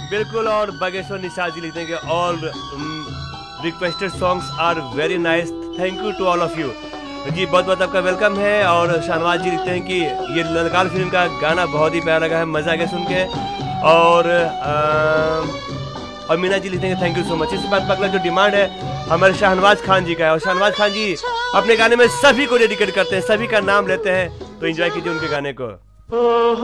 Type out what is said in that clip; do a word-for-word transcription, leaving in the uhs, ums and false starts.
बिल्कुल। और बागेश्वर निषाद जी लिखते हैं कि all requested songs R very nice, thank you two all of you. जी बहुत बहुत आपका वेलकम है। और शाहनवाज जी लिखते हैं कि ये ललकार फिल्म का गाना बहुत ही प्यारा लगा है, मज़ा आ गया सुन के। और आ, और मीना जी लिखते हैं थैंक यू सो मच। इस बात पर अगला जो डिमांड है हमारे शाहनवाज खान जी का है, और शाहनवाज खान जी अपने गाने में सभी को डेडिकेट करते हैं, सभी का नाम लेते हैं, तो एंजॉय कीजिए उनके गाने को।